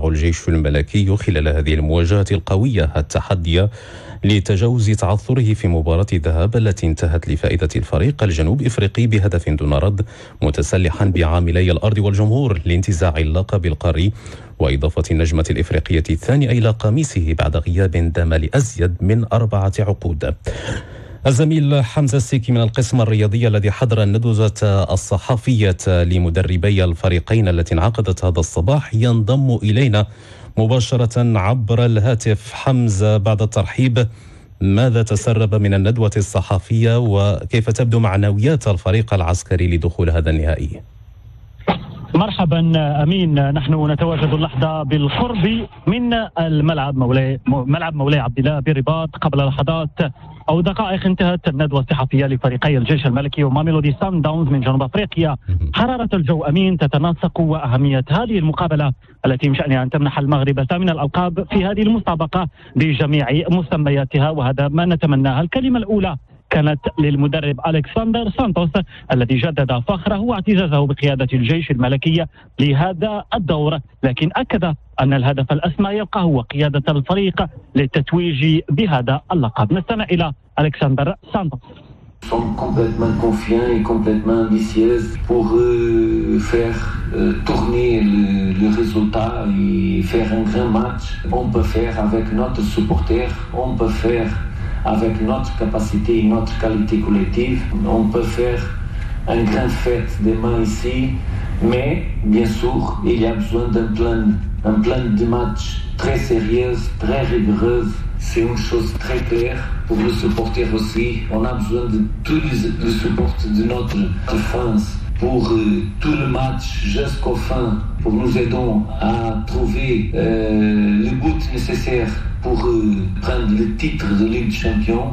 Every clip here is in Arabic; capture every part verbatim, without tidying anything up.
الجيش الملكي خلال هذه المواجهة القوية التحدية لتجاوز تعثره في مباراة الذهاب التي انتهت لفائدة الفريق الجنوب إفريقي بهدف دون رد، متسلحا بعاملي الأرض والجمهور لانتزاع اللقب القاري وإضافة النجمة الإفريقية الثانية إلى قميصه بعد غياب دام لأزيد من أربعة عقود. الزميل حمزة السيكي من القسم الرياضي الذي حضر الندوة الصحفية لمدربي الفريقين التي انعقدت هذا الصباح ينضم إلينا مباشرة عبر الهاتف. حمزة، بعد الترحيب، ماذا تسرب من الندوة الصحفية وكيف تبدو معنويات الفريق العسكري لدخول هذا النهائي؟ مرحبا أمين، نحن نتواجد اللحظة بالقرب من الملعب مولاي ملعب مولاي عبد الله بالرباط. قبل لحظات أو دقائق انتهت الندوة الصحفية لفريقي الجيش الملكي وماميلودي سان داونز من جنوب أفريقيا. حرارة الجو أمين تتناسق، وأهمية هذه المقابلة التي من شأنها أن تمنح المغرب ثامن الألقاب في هذه المسابقة بجميع مسمياتها، وهذا ما نتمناه. الكلمة الأولى كانت للمدرب ألكسندر سانتوس الذي جدد فخره واعتزازه بقيادة الجيش الملكي لهذا الدور، لكن أكد أن الهدف الأسمى يبقى هو قيادة الفريق للتتويج بهذا اللقب. نستمع إلى ألكسندر سانتوس. Nous sommes complètement confiants et complètement ambitieux pour euh, faire euh, tourner le, le résultat et faire un grand match. On peut faire avec notre supporter, on peut faire avec notre capacité et notre qualité collective. On peut faire un grand fête demain ici, mais bien sûr, il y a besoin d'un plan, un plan de match très sérieux, très rigoureux. C'est une chose très claire pour le supporter aussi. On a besoin de tout le support de notre défense pour euh, tout le match jusqu'au fin, pour nous aider à trouver euh, le but nécessaire pour euh, prendre le titre de Ligue des Champions.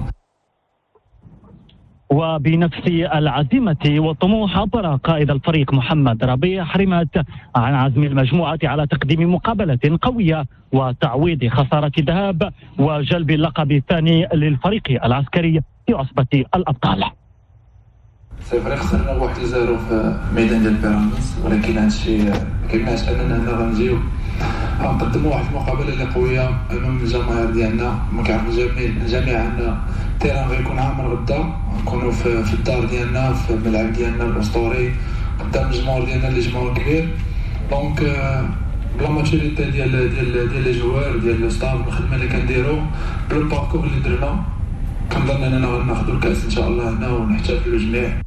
وبنفس العزيمة والطموح عبر قائد الفريق محمد ربيع حرمت عن عزم المجموعة على تقديم مقابلة قوية وتعويض خسارة الذهاب وجلب اللقب الثاني للفريق العسكري في عصبة الأبطال. سيفرق خسرنا واحد لزيرو في ميدان ديال بيراميدز، ولكن هادشي مكيمنعش اننا هنا غنجيو غنقدموا واحد المقابله اللي قويه امام الجماهير ديالنا. ما كنعرف الجميع الجميع عندنا تيران غيكون عامر غدا، نكونوا في, في الدار ديالنا في الملعب ديالنا الاسطوري قدام الجمهور ديالنا اللي جمهور كبير. دونك بلا ماتشوريتي ديال ديال ديال لي جوار ديال الستاف، الخدمه اللي كنديروا بالباركور اللي درنا، كنظن اننا غناخذوا الكاس ان شاء الله هنا ونحتفلوا جميع.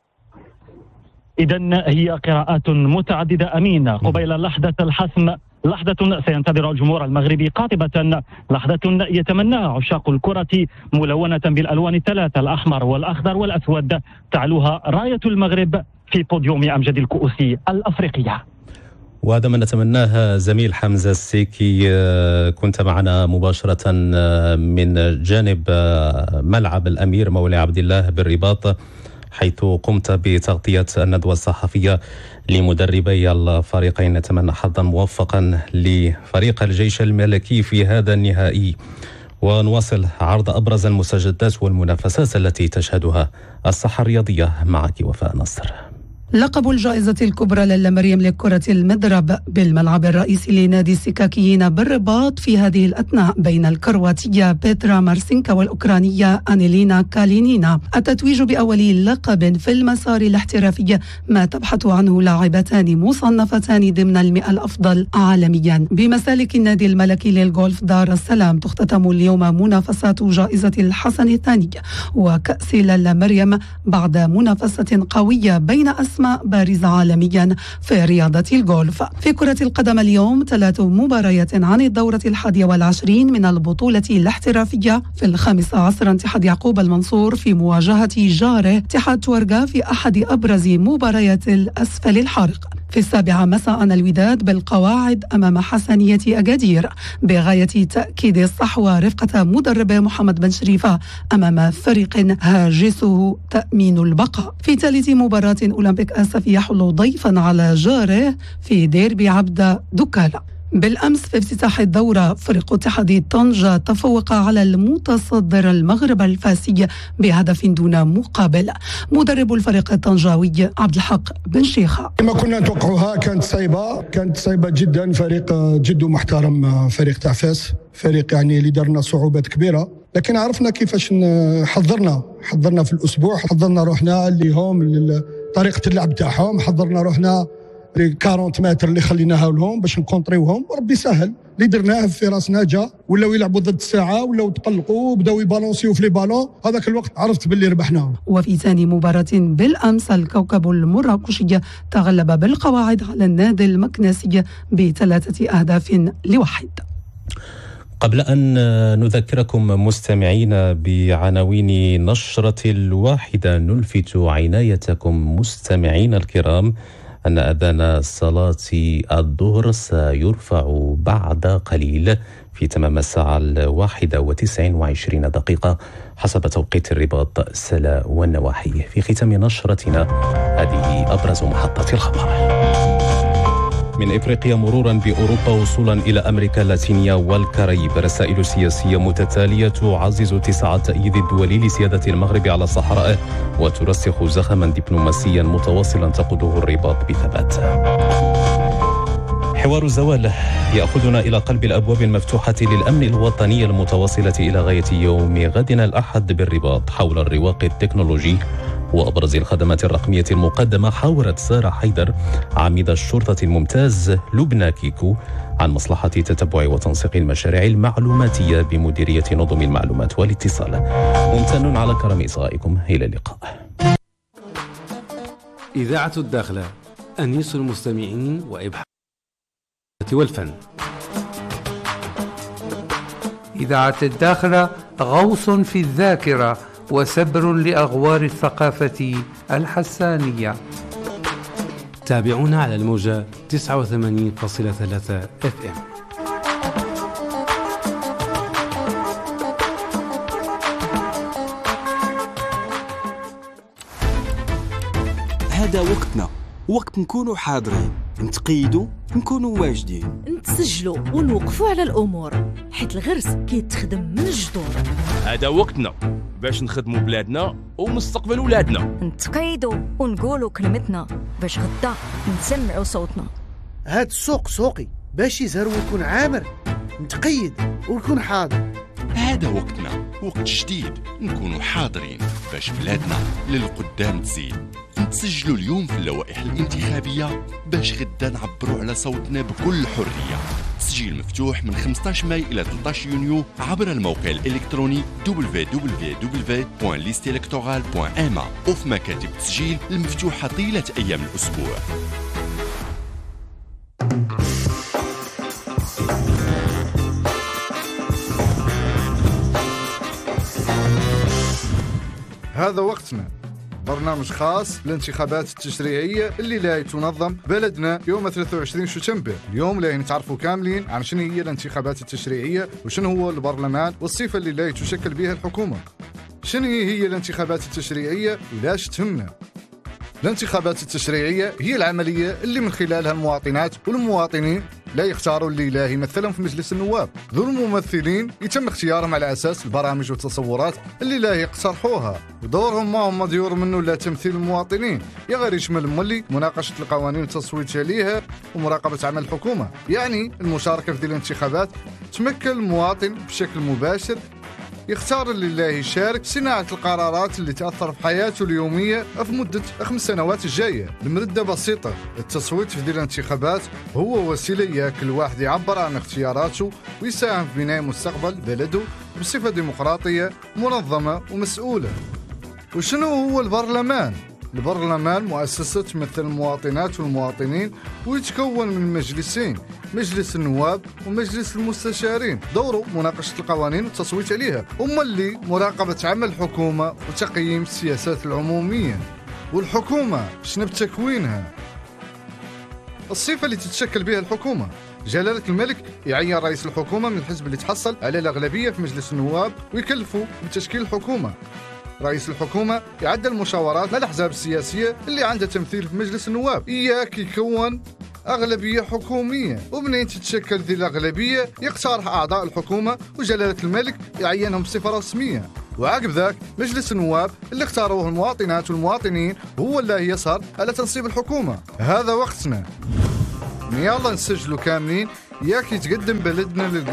إذن هي قراءات متعددة أمين قبيل لحظة الحسم، لحظة سينتظر الجمهور المغربي قاطبة، لحظة يتمناها عشاق الكرة ملونة بالألوان الثلاثة الأحمر والأخضر والأسود، تعلوها راية المغرب في بوديوم أمجد الكؤوس الأفريقية. وهذا ما نتمناه. زميل حمزة السيكي، كنت معنا مباشرة من جانب ملعب الأمير مولاي عبد الله بالرباط، حيث قمت بتغطية الندوة الصحفية لمدربي الفريقين. نتمنى حظا موفقا لفريق الجيش الملكي في هذا النهائي، ونواصل عرض أبرز المستجدات والمنافسات التي تشهدها الساحة الرياضية معك وفاء نصر. لقب الجائزة الكبرى للا مريم لكرة المضرب بالملعب الرئيسي لنادي السكاكيين بالرباط في هذه الأثناء بين الكرواتية بيترا مارسينكا والأوكرانية أنيلينا كالينينا. التتويج بأول لقب في المسار الاحترافي ما تبحث عنه لاعبتان مصنفتان ضمن المئة الأفضل عالميا. بمسالك النادي الملكي للغولف دار السلام تختتم اليوم منافسات جائزة الحسن الثاني وكأس للا مريم بعد منافسة قوية بين أسماء بارزة عالميا في رياضة الغولف. في كرة القدم اليوم ثلاث مباريات عن الدورة الحادية والعشرين من البطولة الاحترافية. في الخامس عصر اتحاد يعقوب المنصور في مواجهة جاره اتحاد تورغا في أحد أبرز مباريات الأسفل الحارق. في السابعة مساء الوداد بالقواعد أمام حسنية أكادير بغاية تأكيد الصحوة رفقة مدرب محمد بن شريفة أمام فريق هاجسه تأمين البقاء. في ثالث مباراة أولمبيك آسف يحل ضيفا على جاره في ديربي عبد دكالة. بالأمس في افتتاح الدورة فريق اتحاد طنجة تفوق على المتصدر المغرب الفاسي بهدف دون مقابل. مدرب الفريق الطنجاوي عبد الحق بن شيخة: كما كنا نتوقعوها كانت صعيبة كانت صعيبة جدا. فريق جد محترم، فريق تاع فاس، فريق يعني اللي دارنا صعوبات كبيرة، لكن عرفنا كيفاش حضرنا حضرنا في الأسبوع، حضرنا روحنا ليهم طريقة اللعب تاعهم، حضرنا روحنا لي أربعين متر اللي خليناها لهم باش نكونطريوهم، وربي سهل اللي درناه في راسنا جا، ولاو يلعبوا ضد الساعه، ولاو تقلقوا وبداو يبالونسيو في لي بالون. هذاك الوقت عرفت باللي ربحنا. وفي ثاني مباراة بالأمس الكوكب المراكشي تغلب بالقواعد على النادي المكناسي بثلاثة أهداف لواحد. قبل أن نذكركم مستمعين بعناوين نشرة الواحدة، نلفت عنايتكم مستمعين الكرام أن أذان صلاة الظهر سيرفع بعد قليل في تمام الساعة الواحدة وتسع وعشرين دقيقة حسب توقيت الرباط سلا والنواحي. في ختام نشرتنا هذه أبرز محطات الخبر. من إفريقيا مرورا بأوروبا وصولا إلى أمريكا اللاتينية والكاريب، رسائل سياسية متتالية تعزز اتساع تأييد الدولي لسيادة المغرب على صحرائه وترسخ زخما دبلوماسيا متواصلا تقوده الرباط بثبات. حوار الزوال يأخذنا إلى قلب الأبواب المفتوحة للأمن الوطني المتواصلة إلى غاية يوم غدنا الأحد بالرباط حول الرواق التكنولوجي وأبرز الخدمات الرقمية المقدمة. حاورت سارة حيدر عميد الشرطة الممتاز لبنى كيكو عن مصلحة تتبع وتنسيق المشاريع المعلوماتية بمديرية نظم المعلومات والاتصال. ممتن على كرم إصغائكم، إلى اللقاء. إذاعة الداخلة، أنيس المستمعين وإبحاث والفن. إذاعة الداخلة غوص في الذاكرة وسبر لأغوار الثقافة الحسانية. تابعونا على الموجة تسعة وثمانين فاصلة ثلاثة اف ام. هذا وقتنا، وقت نكونوا حاضرين، نتقيدوا، نكونوا واجدين، نتسجلوا ونوقفوا على الأمور، حيت الغرس كيتخدم من الجذور. هذا وقتنا باش نخدموا بلادنا ومستقبل ولادنا، نتقيدوا ونقولوا كلمتنا باش غدا نسمعوا صوتنا. هاد السوق سوقي باش يزهر ويكون عامر، نتقيد ونكون حاضر. هذا وقتنا، وقت جديد نكونوا حاضرين باش بلادنا للقدام تزيد. نتسجلوا اليوم في اللوائح الانتخابية باش غدا نعبروا على صوتنا بكل حرية. تسجيل مفتوح من خمسة عشر ماي إلى ثلاثة عشر يونيو عبر الموقع الإلكتروني دبليو دبليو دبليو دوت ليست إلكتورال دوت إم إيه وفي مكاتب التسجيل المفتوحة طيلة أيام الأسبوع. هذا وقتنا، برنامج خاص للانتخابات التشريعية اللي لا تنظم بلدنا يوم ثلاثة وعشرين شتنبر. اليوم لا نتعرفوا كاملين عن شنو هي الانتخابات التشريعية وشنو هو البرلمان والصفة اللي لا تشكل بها الحكومة. شنو هي الانتخابات التشريعية ولاش تهمنا؟ الانتخابات التشريعية هي العملية اللي من خلالها المواطنات والمواطنين لا يختاروا اللي لا يمثلهم في مجلس النواب. ذو الممثلين يتم اختيارهم على أساس البرامج والتصورات اللي لا يقترحوها، ودورهم ما هم ديور منه لا تمثيل المواطنين، يا غير يشمل مولي مناقشة القوانين والتصويت عليها ومراقبة عمل الحكومة. يعني المشاركة في ذي الانتخابات تمكن المواطن بشكل مباشر يختار اللي لا يشارك صناعة القرارات اللي تأثر في حياته اليومية في مدة خمس سنوات الجاية. المردة بسيطة، التصويت في ذي الانتخابات هو وسيلة يا كل واحد يعبر عن اختياراته ويساهم في بناء مستقبل بلده بصفة ديمقراطية منظمة ومسؤولة. وشنو هو البرلمان؟ البرلمان مؤسسة تمثل المواطنات والمواطنين ويتكون من مجلسين، مجلس النواب ومجلس المستشارين. دوره مناقشة القوانين والتصويت عليها، أما اللي مراقبة عمل الحكومة وتقييم السياسات العمومية. والحكومة شنو بتكوينها؟ الصفة اللي تتشكل بها الحكومة. جلالة الملك يعين رئيس الحكومة من الحزب اللي تحصل على الأغلبية في مجلس النواب ويكلفه بتشكيل الحكومة. رئيس الحكومة يعدل المشاورات مع الأحزاب السياسية اللي عندها تمثيل في مجلس النواب، إياك يكون أغلبية حكومية، ومنين تتشكل ذي الأغلبية يقترح أعضاء الحكومة وجلالة الملك يعينهم بصفة رسمية، وعقب ذاك مجلس النواب اللي اختاروه المواطنات والمواطنين هو اللي يسهر على تنصيب الحكومة. هذا وقتنا، يلا نسجلوا كاملين ياك يتقدم بلدنا لل